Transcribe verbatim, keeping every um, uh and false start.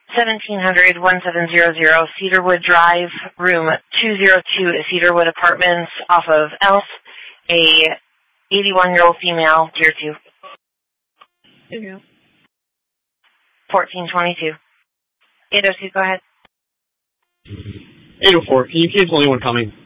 seventeen hundred, seventeen hundred, Cedarwood Drive, room two oh two, Cedarwood Apartments, off of Elf, a eighty-one-year-old female, tier two. There you go. fourteen twenty-two. eight oh two, go ahead. eight oh four, can you cancel anyone coming?